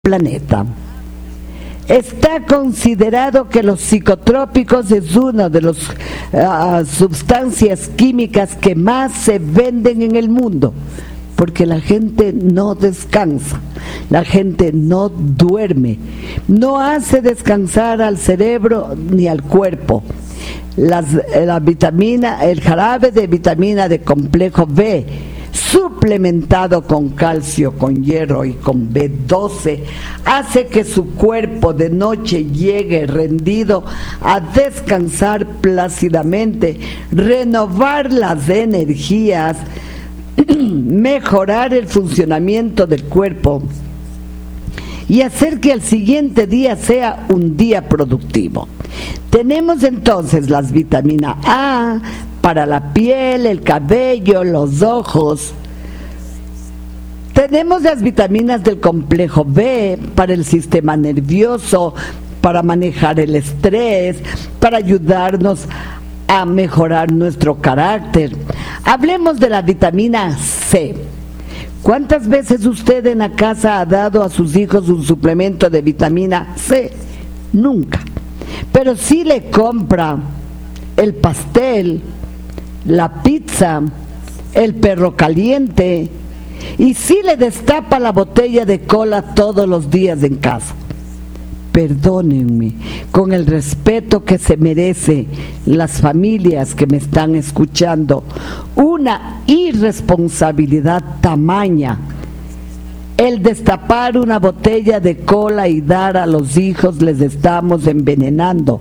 planeta. Está considerado que los psicotrópicos es una de las sustancias químicas que más se venden en el mundo, porque la gente no descansa, la gente no duerme, no hace descansar al cerebro ni al cuerpo. El jarabe de vitamina de complejo B, suplementado con calcio, con hierro y con B12, hace que su cuerpo de noche llegue rendido a descansar plácidamente, renovar las energías, mejorar el funcionamiento del cuerpo y hacer que el siguiente día sea un día productivo. Tenemos entonces las vitaminas A para la piel, el cabello, los ojos. Tenemos las vitaminas del complejo B para el sistema nervioso, para manejar el estrés, para ayudarnos a mejorar nuestro carácter. Hablemos de la vitamina C. ¿Cuántas veces usted en la casa ha dado a sus hijos un suplemento de vitamina C? Nunca. Pero sí le compra el pastel, la pizza, el perro caliente, y sí le destapa la botella de cola todos los días en casa. Perdónenme, con el respeto que se merece las familias que me están escuchando, una irresponsabilidad tamaña el destapar una botella de cola y dar a los hijos. Les estamos envenenando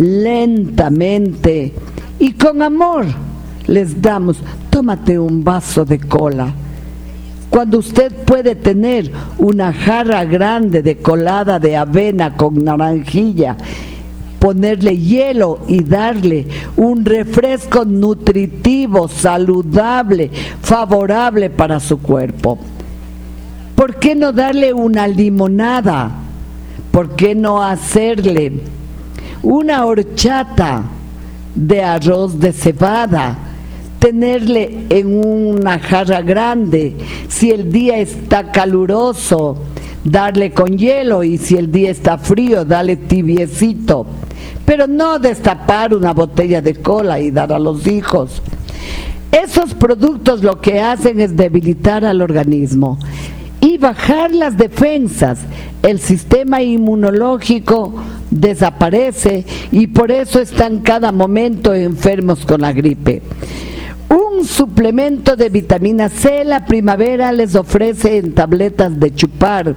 lentamente y con amor les damos: tómate un vaso de cola, cuando usted puede tener una jarra grande de colada de avena con naranjilla, ponerle hielo y darle un refresco nutritivo, saludable, favorable para su cuerpo. ¿Por qué no darle una limonada? ¿Por qué no hacerle una horchata de arroz de cebada? Tenerle en una jarra grande, si el día está caluroso, darle con hielo, y si el día está frío, darle tibiecito, pero no destapar una botella de cola y dar a los hijos. Esos productos lo que hacen es debilitar al organismo y bajar las defensas. El sistema inmunológico desaparece y por eso están cada momento enfermos con la gripe. Un suplemento de vitamina C la primavera les ofrece en tabletas de chupar,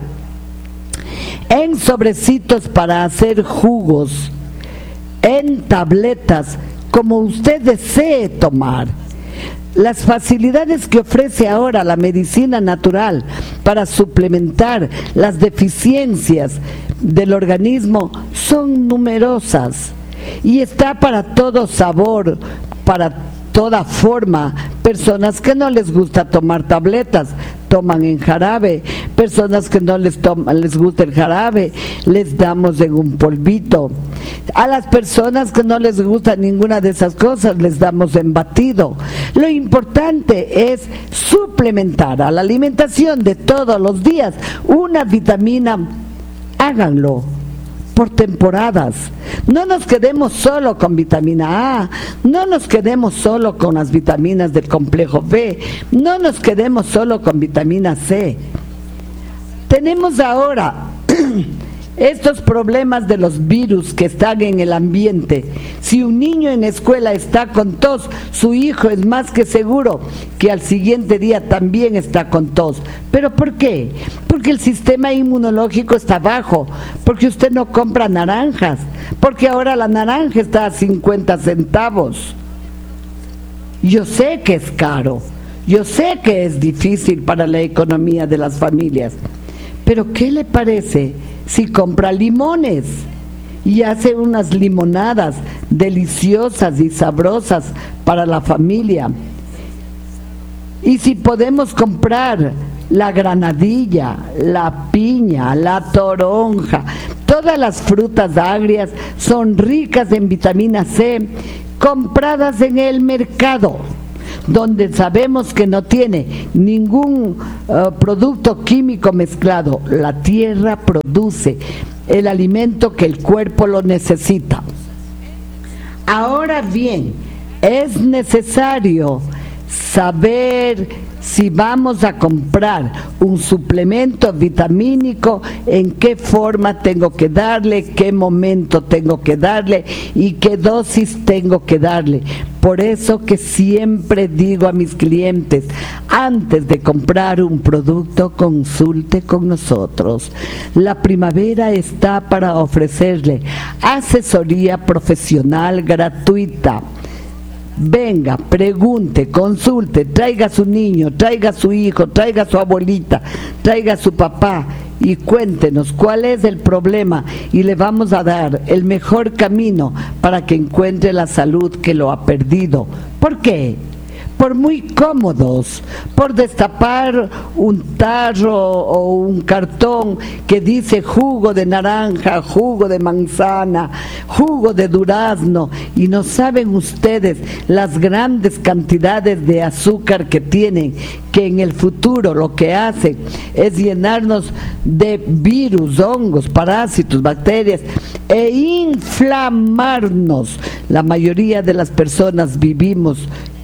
en sobrecitos para hacer jugos, en tabletas, como usted desee tomar. Las facilidades que ofrece ahora la medicina natural para suplementar las deficiencias del organismo son numerosas y está para todo sabor, para toda forma. Personas que no les gusta tomar tabletas, toman en jarabe. Personas que no les gusta el jarabe, les damos en un polvito. A las personas que no les gusta ninguna de esas cosas, les damos en batido. Lo importante es suplementar a la alimentación de todos los días una vitamina. Háganlo por temporadas. No nos quedemos solo con vitamina A, no nos quedemos solo con las vitaminas del complejo B, no nos quedemos solo con vitamina C. Tenemos ahora estos problemas de los virus que están en el ambiente. Si un niño en la escuela está con tos, su hijo es más que seguro que al siguiente día también está con tos. ¿Pero por qué? Porque el sistema inmunológico está bajo, porque usted no compra naranjas, porque ahora la naranja está a 50 centavos. Yo sé que es caro, yo sé que es difícil para la economía de las familias, pero ¿qué le parece si compra limones y hace unas limonadas deliciosas y sabrosas para la familia? Y si podemos comprar la granadilla, la piña, la toronja, todas las frutas agrias son ricas en vitamina C, compradas en el mercado. donde sabemos que no tiene ningún producto químico mezclado. La tierra produce el alimento que el cuerpo lo necesita. Ahora bien, es necesario saber si vamos a comprar un suplemento vitamínico, en qué forma tengo que darle, qué momento tengo que darle y qué dosis tengo que darle. Por eso que siempre digo a mis clientes, antes de comprar un producto, consulte con nosotros. La primavera está para ofrecerle asesoría profesional gratuita. Venga, pregunte, consulte, traiga a su niño, traiga a su hijo, traiga a su abuelita, traiga a su papá y cuéntenos cuál es el problema y le vamos a dar el mejor camino para que encuentre la salud que lo ha perdido. ¿Por qué? Por muy cómodos, por destapar un tarro o un cartón que dice jugo de naranja, jugo de manzana, jugo de durazno, y no saben ustedes las grandes cantidades de azúcar que tienen, que en el futuro lo que hacen es llenarnos de virus, hongos, parásitos, bacterias e inflamarnos. La mayoría de las personas vivimos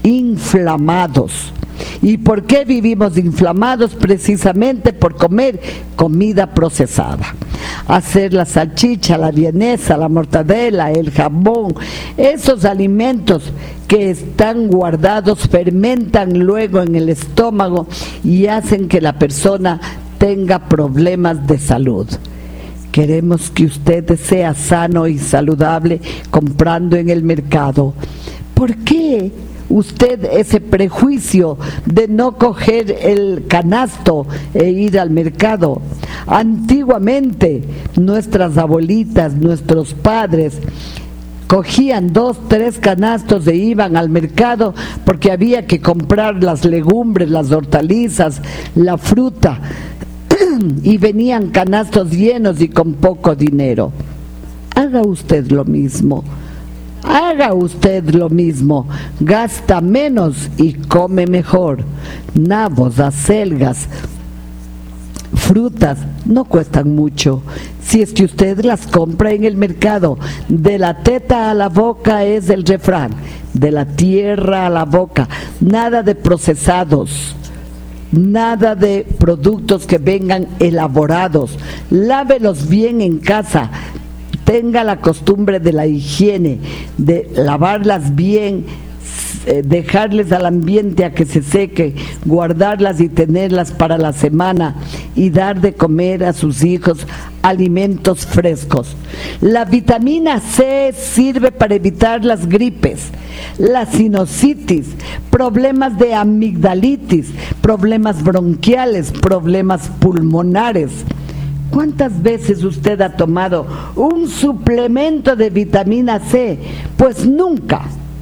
inflamados. ¿Y por qué vivimos inflamados? Precisamente por comer comida procesada. Hacer la salchicha, la vienesa, la mortadela, el jamón, esos alimentos que están guardados fermentan luego en el estómago y hacen que la persona tenga problemas de salud. Queremos que usted sea sano y saludable comprando en el mercado. ¿Por qué usted ese prejuicio de no coger el canasto e ir al mercado? Antiguamente nuestras abuelitas, nuestros padres cogían 2, 3 canastos e iban al mercado porque había que comprar las legumbres, las hortalizas, la fruta y venían canastos llenos y con poco dinero. Haga usted lo mismo. Haga usted lo mismo, gasta menos y come mejor. Nabos, acelgas, frutas no cuestan mucho si es que usted las compra en el mercado. De la teta a la boca es el refrán, de la tierra a la boca. Nada de procesados, nada de productos que vengan elaborados. Lávelos bien en casa. Tenga la costumbre de la higiene, de lavarlas bien, dejarles al ambiente a que se seque, guardarlas y tenerlas para la semana y dar de comer a sus hijos alimentos frescos. La vitamina C sirve para evitar las gripes, la sinusitis, problemas de amigdalitis, problemas bronquiales, problemas pulmonares. ¿Cuántas veces usted ha tomado un suplemento de vitamina C? Pues nunca.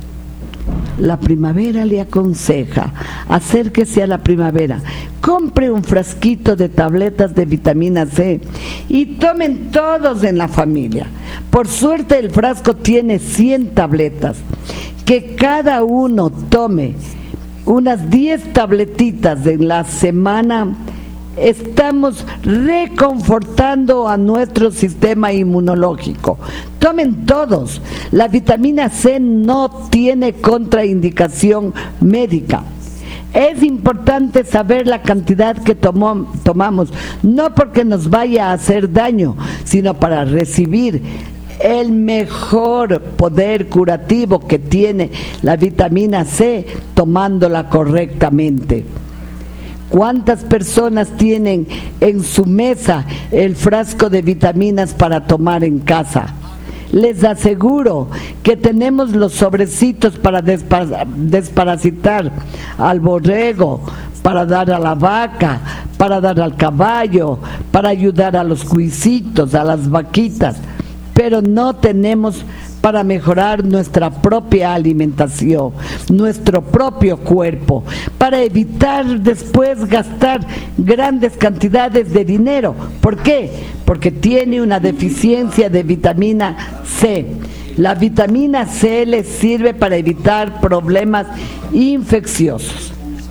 La primavera le aconseja, acérquese a la primavera, compre un frasquito de tabletas de vitamina C y tomen todos en la familia. Por suerte el frasco tiene 100 tabletas, que cada uno tome unas 10 tabletitas en la semana. Estamos reconfortando a nuestro sistema inmunológico. Tomen todos. La vitamina C no tiene contraindicación médica. Es importante saber la cantidad que tomamos, no porque nos vaya a hacer daño, sino para recibir el mejor poder curativo que tiene la vitamina C tomándola correctamente. ¿Cuántas personas tienen en su mesa el frasco de vitaminas para tomar en casa? Les aseguro que tenemos los sobrecitos para desparasitar al borrego, para dar a la vaca, para dar al caballo, para ayudar a los cuisitos, a las vaquitas, pero no tenemos para mejorar nuestra propia alimentación, nuestro propio cuerpo, para evitar después gastar grandes cantidades de dinero. ¿Por qué? Porque tiene una deficiencia de vitamina C. La vitamina C les sirve para evitar problemas infecciosos,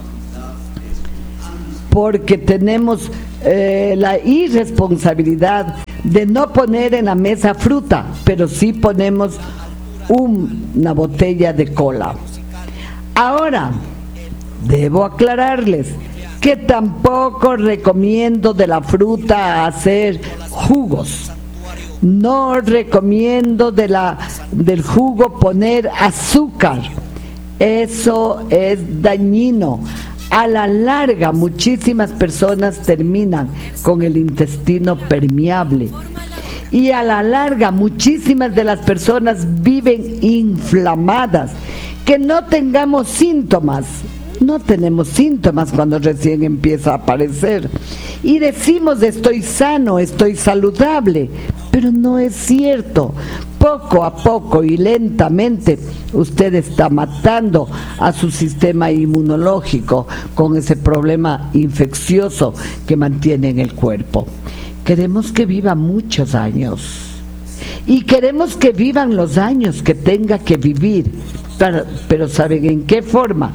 porque tenemos la irresponsabilidad de no poner en la mesa fruta, pero sí ponemos una botella de cola. Ahora, debo aclararles que tampoco recomiendo de la fruta hacer jugos. No recomiendo del jugo poner azúcar. Eso es dañino. A la larga, muchísimas personas terminan con el intestino permeable. Y a la larga, muchísimas de las personas viven inflamadas. Que no tengamos síntomas. No tenemos síntomas cuando recién empieza a aparecer. Y decimos estoy sano, estoy saludable, pero no es cierto. Poco a poco y lentamente usted está matando a su sistema inmunológico con ese problema infeccioso que mantiene en el cuerpo. Queremos que viva muchos años y queremos que vivan los años que tenga que vivir, pero ¿saben en qué forma?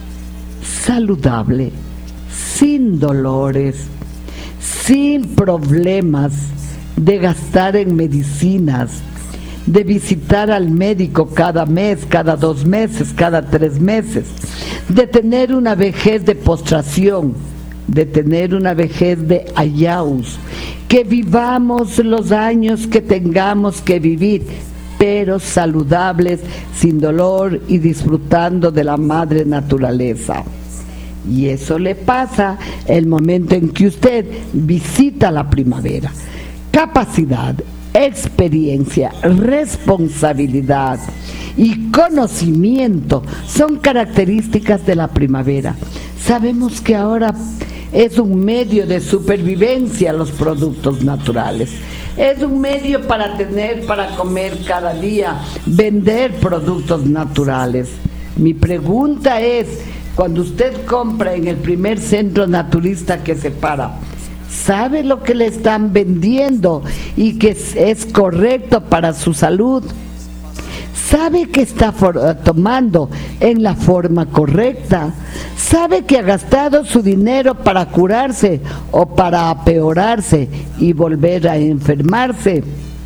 Saludable, sin dolores, sin problemas de gastar en medicinas, de visitar al médico cada mes, cada 2 meses, cada 3 meses, de tener una vejez de postración, de tener una vejez de ayaus, que vivamos los años que tengamos que vivir, pero saludables, sin dolor y disfrutando de la madre naturaleza. Y eso le pasa el momento en que usted visita la primavera. Capacidad, experiencia, responsabilidad y conocimiento son características de la primavera. Sabemos que ahora es un medio de supervivencia los productos naturales. Es un medio para tener, para comer cada día, vender productos naturales. Mi pregunta es, cuando usted compra en el primer centro naturista que se para, ¿sabe lo que le están vendiendo y que es correcto para su salud? ¿Sabe que está tomando en la forma correcta? ¿Sabe que ha gastado su dinero para curarse o para apeorarse y volver a enfermarse?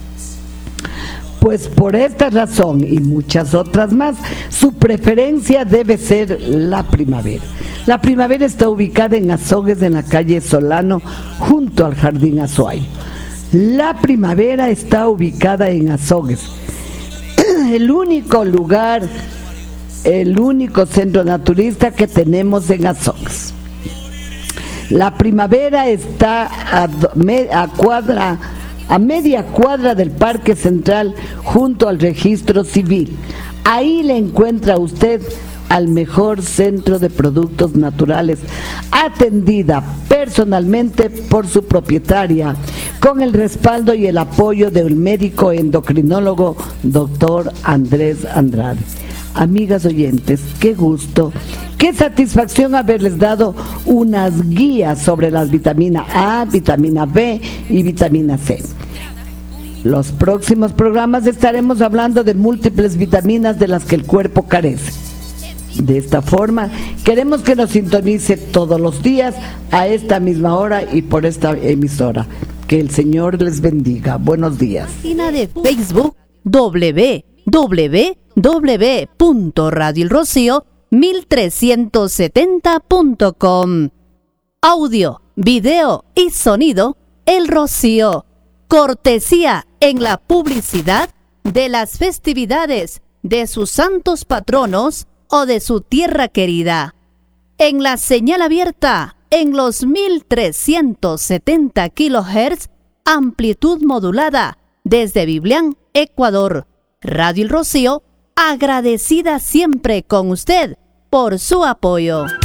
Pues por esta razón y muchas otras más, su preferencia debe ser la primavera. La primavera está ubicada en Azogues, en la calle Solano, junto al Jardín Azuay. La primavera está ubicada en Azogues. El único lugar, el único centro naturista que tenemos en Azogues. La primavera está a media cuadra del Parque Central, junto al Registro Civil. Ahí le encuentra usted al mejor centro de productos naturales, atendida personalmente por su propietaria, con el respaldo y el apoyo del médico endocrinólogo doctor Andrés Andrade. Amigas oyentes, qué gusto, qué satisfacción haberles dado unas guías sobre las vitamina A, vitamina B y vitamina C. Los próximos programas estaremos hablando de múltiples vitaminas de las que el cuerpo carece. De esta forma, queremos que nos sintonice todos los días a esta misma hora y por esta emisora. Que el Señor les bendiga. Buenos días. Página de Facebook www.radioelrocío1370.com. Audio, video y sonido El Rocío. Cortesía en la publicidad de las festividades de sus santos patronos o de su tierra querida. En la señal abierta en los 1370 kHz, amplitud modulada desde Biblián, Ecuador. Radio El Rocío, agradecida siempre con usted por su apoyo.